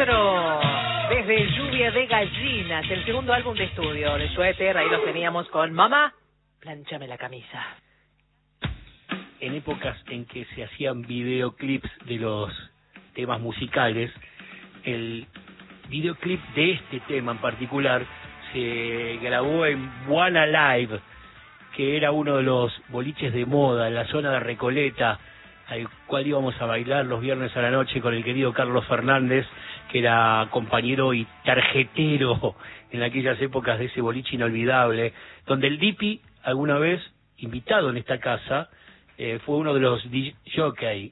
4, desde Lluvia de Gallinas, el segundo álbum de estudio de Suéter. Ahí los teníamos con Mamá, plánchame la camisa. En épocas en que se hacían videoclips de los temas musicales, el videoclip de este tema en particular se grabó en Buana Live, que era uno de los boliches de moda en la zona de Recoleta, al cual íbamos a bailar los viernes a la noche con el querido Carlos Fernández, que era compañero y tarjetero en aquellas épocas de ese boliche inolvidable, donde el Dipi, alguna vez invitado en esta casa, fue uno de los jockey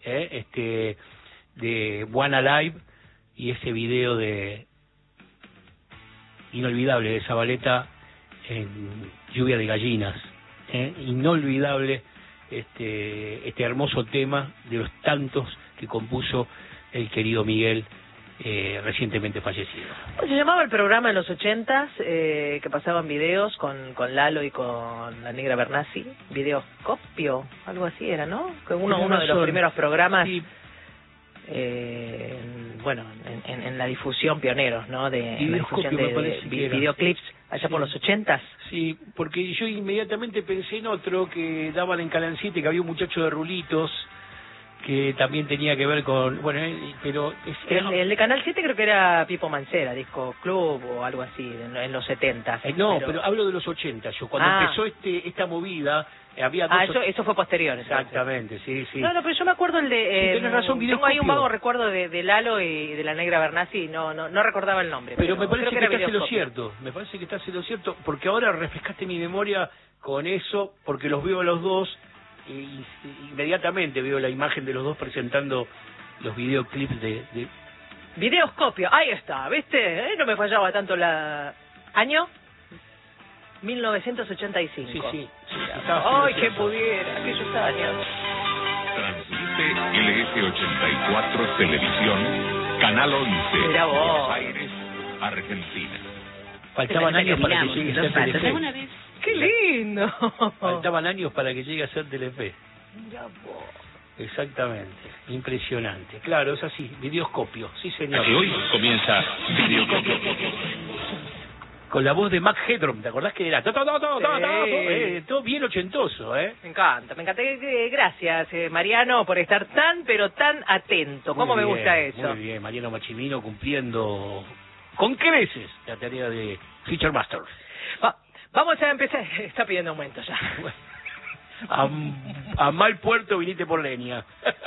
de Buana Live, y ese video de inolvidable de Zabaleta en Lluvia de Gallinas, inolvidable este hermoso tema de los tantos que compuso el querido Miguel, recientemente fallecido. Se llamaba el programa en los 80s, que pasaban videos con Lalo y con la Negra Bernasi, Videoscopio, algo así era, ¿no? Uno de los primeros programas, sí. Bueno, en la difusión pioneros, ¿no? En la difusión de videoclips allá por los 80s. Sí, porque yo inmediatamente pensé en otro que daban en Canal 7, que había un muchacho de rulitos que también tenía que ver con, bueno, pero el de Canal 7 creo que era Pipo Mancera, Disco Club o algo así, en los 70s. No, pero hablo de los 80, yo cuando empezó esta movida había dos... eso fue posterior. Exactamente, sí. No, pero yo me acuerdo el de... Tienes razón, tengo ahí un vago recuerdo de Lalo y de la Negra Bernasi, no recordaba el nombre. Pero me parece que estás en lo cierto, porque ahora refrescaste mi memoria con eso, porque los veo a los dos, y inmediatamente veo la imagen de los dos presentando los videoclips de... Videoscopio, ahí está, ¿viste? No me fallaba tanto la... ¿Año? 1985. Sí. ¡Ay, que pudiera! Aquellos años. Transmite LS84 Televisión, Canal 11, Mira vos. Buenos Aires, Argentina. Faltaban años para que llegue a ser Telefe. ¡Qué lindo! Faltaban años para que llegue a ser Telefe. Mira vos. Exactamente, impresionante. Claro, es así, Videoscopio, sí señor. Y hoy comienza Videoscopio. Con la voz de Mac Headroom, ¿te acordás que era? Todo bien ochentoso, Me encanta. Gracias, Mariano, por estar pero tan atento. ¿Cómo me gusta eso? Muy bien, Mariano Machimino cumpliendo con creces la tarea de Feature Master. Vamos a empezar. Está pidiendo aumento ya. A mal puerto viniste por leña.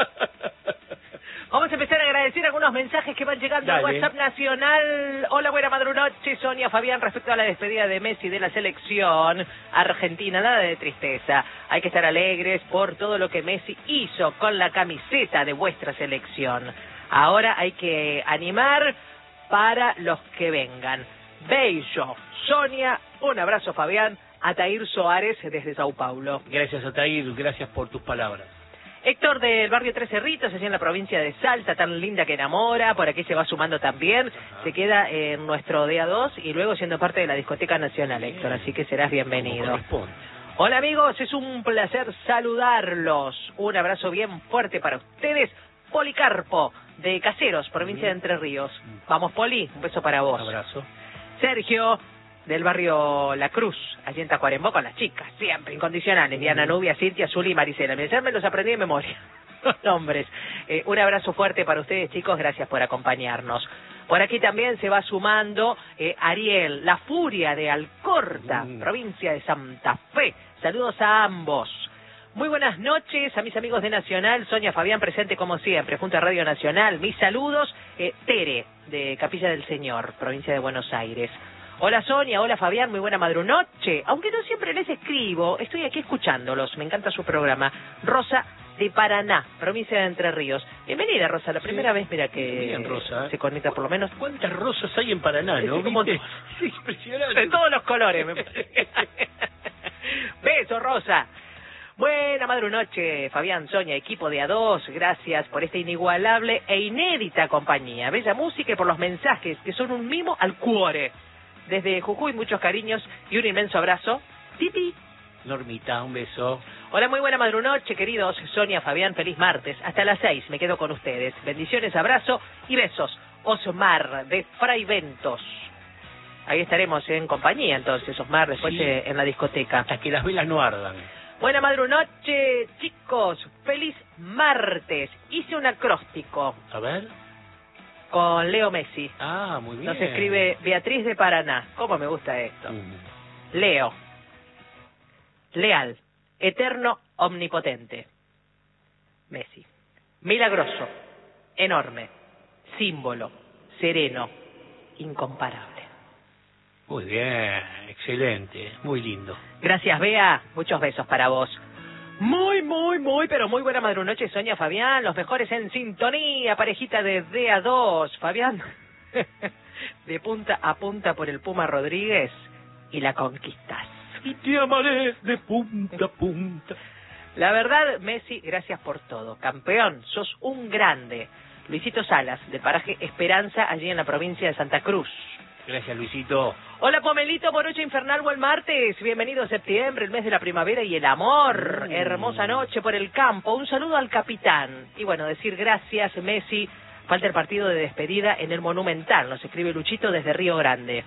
Vamos a empezar a agradecer algunos mensajes que van llegando al WhatsApp nacional. Hola, buena madrunoche, Sonia, Fabián, respecto a la despedida de Messi de la selección argentina, nada de tristeza. Hay que estar alegres por todo lo que Messi hizo con la camiseta de vuestra selección. Ahora hay que animar para los que vengan. Bello, Sonia, un abrazo, Fabián. Atair Soares desde Sao Paulo. Gracias, Atair, gracias por tus palabras. Héctor del barrio Tres Cerritos, allí en la provincia de Salta, tan linda que enamora, por aquí se va sumando también, se queda en nuestro DA2 y luego siendo parte de la Discoteca Nacional, Héctor, así que serás bienvenido. Hola amigos, es un placer saludarlos, un abrazo bien fuerte para ustedes, Policarpo, de Caseros, provincia de Entre Ríos. Vamos Poli, un beso para vos. Un abrazo. Sergio, del barrio La Cruz, allí en Tacuarembó, con las chicas, siempre incondicionales, Diana, Nubia, Cintia, Zuli y Maricela. Ya me los aprendí de memoria, los nombres. Un abrazo fuerte para ustedes, chicos, gracias por acompañarnos. Por aquí también se va sumando Ariel, la furia de Alcorta, provincia de Santa Fe. Saludos a ambos. Muy buenas noches a mis amigos de Nacional, Sonia, Fabián, presente como siempre, junto a Radio Nacional. Mis saludos, Tere, de Capilla del Señor, provincia de Buenos Aires. Hola Sonia, hola Fabián, muy buena madrunoche. Aunque no siempre les escribo, estoy aquí escuchándolos, me encanta su programa. Rosa de Paraná, provincia de Entre Ríos. Bienvenida Rosa, la primera vez, mira que bien, Rosa, se conecta por lo menos. ¿Cuántas rosas hay en Paraná, no? Como es impresionante. De todos los colores, me parece. Beso Rosa. Buena madrunoche, Fabián, Sonia, equipo de A2, gracias por esta inigualable e inédita compañía. Bella música y por los mensajes que son un mimo al cuore. Desde Jujuy, muchos cariños y un inmenso abrazo. Titi. Normita, un beso. Hola, muy buena madrunoche, queridos. Sonia, Fabián, feliz martes. Hasta las 6 me quedo con ustedes. Bendiciones, abrazo y besos. Osmar, de Fray Ventos. Ahí estaremos en compañía, entonces, Osmar, después Sí. En la discoteca. Hasta que las velas no ardan. Buena madrunoche, chicos. Feliz martes. Hice un acróstico A ver. con Leo Messi. Ah, muy bien. Nos escribe Beatriz de Paraná. ¿Cómo me gusta esto? Leo. Leal. Eterno, omnipotente. Messi. Milagroso. Enorme. Símbolo. Sereno. Incomparable. Muy bien, excelente, muy lindo. Gracias, Bea. Muchos besos para vos. Pero muy buena madrunoche, Sonia, Fabián. Los mejores en sintonía. Parejita de DA2. Fabián, de punta a punta por el Puma Rodríguez y la conquistas. Y te amaré de punta a punta. La verdad, Messi, gracias por todo. Campeón, sos un grande. Luisito Salas, del paraje Esperanza, allí en la provincia de Santa Cruz. Gracias, Luisito. Hola, Pomelito, Morocha Infernal, buen martes. Bienvenido a septiembre, el mes de la primavera y el amor. Hermosa noche por el campo. Un saludo al capitán. Y bueno, decir gracias, Messi. Falta el partido de despedida en el Monumental. Nos escribe Luchito desde Río Grande.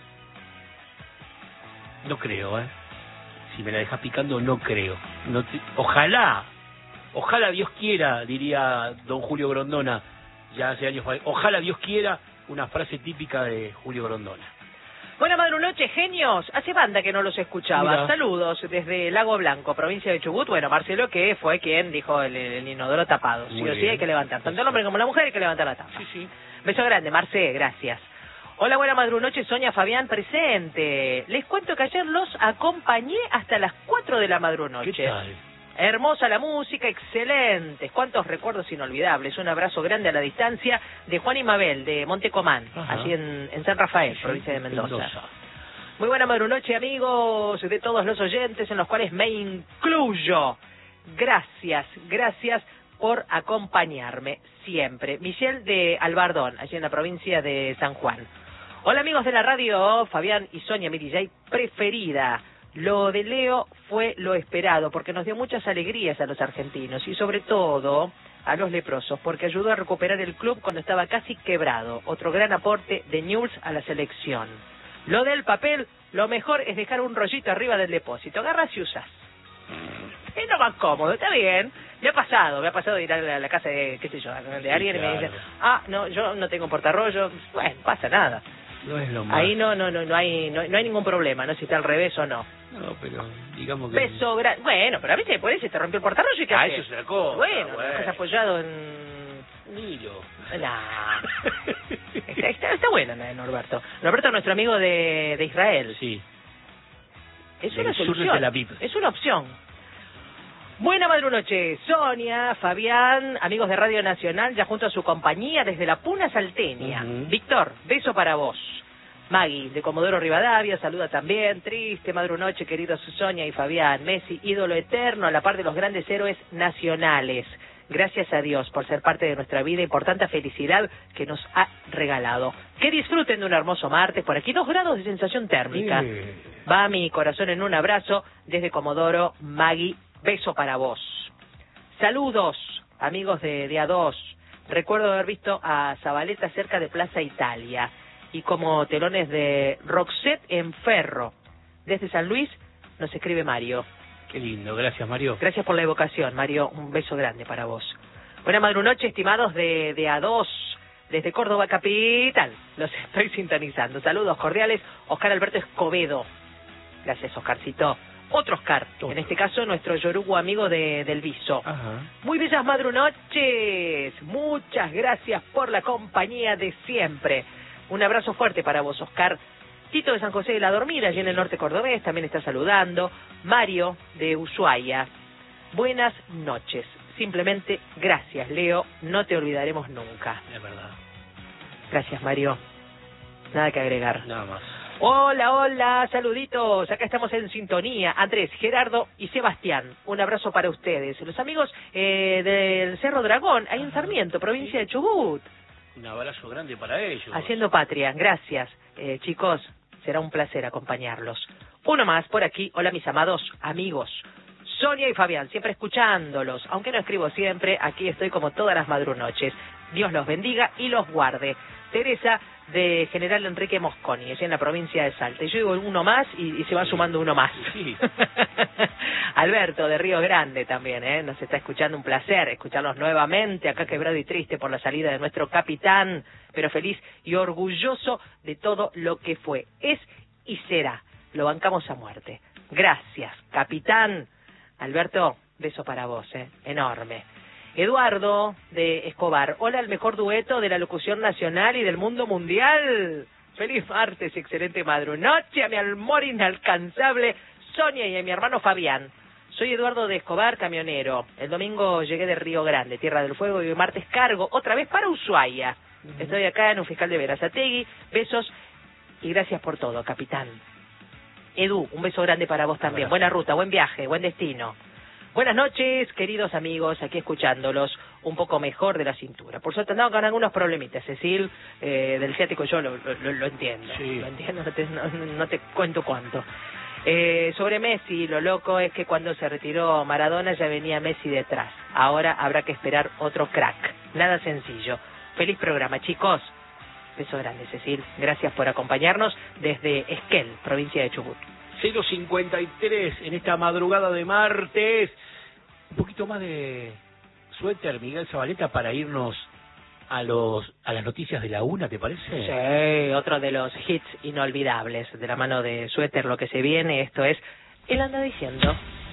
No creo, ¿eh? Si me la dejas picando, no creo. Ojalá Dios quiera, diría don Julio Grondona, ya hace años. Ojalá Dios quiera, una frase típica de Julio Grondona. Buena madrunoche, genios. Hace banda que no los escuchaba. Mira. Saludos desde Lago Blanco, provincia de Chubut. Bueno, Marcelo, que fue quien dijo el inodoro tapado. Sí Muy o sí bien. hay que levantar. Tanto el hombre como la mujer hay que levantar la tapa. Sí. Beso grande, Marce, gracias. Hola, buena madrunoche, Sonia, Fabián, presente. Les cuento que ayer los acompañé hasta las 4 de la madrunoche. ¿Qué tal? Hermosa la música, excelentes. Cuántos recuerdos inolvidables. Un abrazo grande a la distancia de Juan y Mabel, de Montecomán, Ajá. allí en San Rafael, Sí, provincia de Mendoza. Mendoza. Muy buena madrunoche, amigos, de todos los oyentes, en los cuales me incluyo. Gracias por acompañarme siempre. Michelle de Albardón, allí en la provincia de San Juan. Hola, amigos de la radio, Fabián y Sonia, mi DJ preferida. Lo de Leo fue lo esperado, porque nos dio muchas alegrías a los argentinos y sobre todo a los leprosos, porque ayudó a recuperar el club cuando estaba casi quebrado. Otro gran aporte de Newell's a la selección. Lo del papel, lo mejor es dejar un rollito arriba del depósito. Agarras y usas. Es lo más cómodo, está bien. Me ha pasado ir a la casa de, qué sé yo, de alguien y me dice, no, yo no tengo portarrollo. Bueno, pasa nada. No es lo más. Ahí no hay ningún problema, no si está al revés o no. No, pero digamos que... Beso grande. Bueno, pero a veces por eso te rompió el portarrollo y qué haces. eso es una cosa. Bueno, lo dejas apoyado en... Miro. Está buena la de Norberto. Norberto es nuestro amigo de Israel. Sí. Es Del una sur de solución. Tel Aviv. Es una opción. Buena madrunoche, Sonia, Fabián, amigos de Radio Nacional, ya junto a su compañía desde la Puna Salteña. Víctor, beso para vos. Maggie, de Comodoro Rivadavia, saluda también. Triste madrunoche, queridos Sonia y Fabián. Messi, ídolo eterno a la par de los grandes héroes nacionales. Gracias a Dios por ser parte de nuestra vida y por tanta felicidad que nos ha regalado. Que disfruten de un hermoso martes. Por aquí 2 grados de sensación térmica. Va mi corazón en un abrazo desde Comodoro, Maggie. Beso para vos. Saludos, amigos de A2. Recuerdo haber visto a Zabaleta cerca de Plaza Italia y como telones de Roxette en Ferro. Desde San Luis nos escribe Mario. Qué lindo, gracias, Mario. Gracias por la evocación, Mario. Un beso grande para vos. Buena madrunoche, estimados de A2. Desde Córdoba capital los estoy sintonizando. Saludos cordiales, Oscar Alberto Escobedo. Gracias, Oscarcito. Otro Oscar, en este caso nuestro yorugo amigo del Viso. Ajá. Muy bellas madrunoches. Muchas gracias por la compañía de siempre. Un abrazo fuerte para vos, Oscar. Tito de San José de la Dormida, allí en el norte cordobés, también está saludando. Mario de Ushuaia. Buenas noches. Simplemente gracias, Leo. No te olvidaremos nunca. Es verdad. Gracias, Mario. Nada que agregar. Nada más. Hola, saluditos. Acá estamos en sintonía. Andrés, Gerardo y Sebastián. Un abrazo para ustedes. Los amigos del Cerro Dragón, ahí en Sarmiento, provincia de Chubut. Un abrazo grande para ellos. Haciendo patria. Gracias, chicos. Será un placer acompañarlos. Uno más por aquí. Hola, mis amados amigos. Sonia y Fabián, siempre escuchándolos. Aunque no escribo siempre, aquí estoy como todas las madrunoches. Dios los bendiga y los guarde. Teresa, de General Enrique Mosconi, es en la provincia de Salta. Y yo digo uno más y se va sumando uno más. Sí. Alberto, de Río Grande también, nos está escuchando. Un placer escucharlos nuevamente, acá quebrado y triste por la salida de nuestro capitán, pero feliz y orgulloso de todo lo que fue, es y será. Lo bancamos a muerte. Gracias, capitán. Alberto, beso para vos, enorme. Eduardo, de Escobar, hola, el mejor dueto de la locución nacional y del mundo mundial. Feliz martes, excelente madrunoche a mi amor inalcanzable Sonia y a mi hermano Fabián. Soy Eduardo de Escobar, camionero. El domingo llegué de Río Grande, Tierra del Fuego, y el martes cargo otra vez para Ushuaia. Estoy acá en un fiscal de Berazategui. Besos y gracias por todo, capitán. Edu, un beso grande para vos también. Buena ruta, buen viaje, buen destino. Buenas noches, queridos amigos, aquí escuchándolos un poco mejor de la cintura. Por suerte andaba con algunos problemitas, Cecil, del ciático yo lo entiendo. Sí. Lo entiendo, no te cuento cuánto. Sobre Messi, lo loco es que cuando se retiró Maradona ya venía Messi detrás. Ahora habrá que esperar otro crack. Nada sencillo. Feliz programa, chicos. Beso grande, Cecil. Gracias por acompañarnos desde Esquel, provincia de Chubut. 0:53 en esta madrugada de martes. Un poquito más de suéter, Miguel Zabaleta, para irnos a las noticias de la una, ¿te parece? Sí, otro de los hits inolvidables de la mano de Suéter, lo que se viene, esto es Él anda diciendo.